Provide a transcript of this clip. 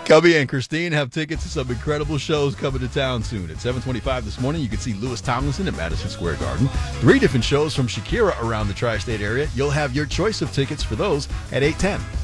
Cubby and Christine have tickets to some incredible shows coming to town soon. At 7:25 this morning, you can see Louis Tomlinson at Madison Square Garden. 3 different shows from Shakira around the tri-state area. You'll have your choice of tickets for those at 8:10.